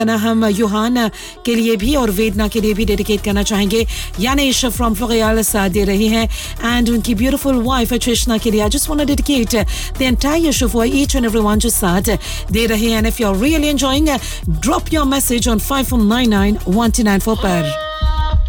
हम यूहान के लिए भी और वेदना के लिए भी डेडिकेट करना चाहेंगे. यानिश फ्रॉम फ्लोरियल साथ दे रही हैं एंड उनकी ब्यूटीफुल वाइफ ट्रिशना के लिए. I just want to dedicate the entire show for each and everyone जो साथ दे रहे हैं. And if you are really enjoying, drop your message on 5499 1294 पर.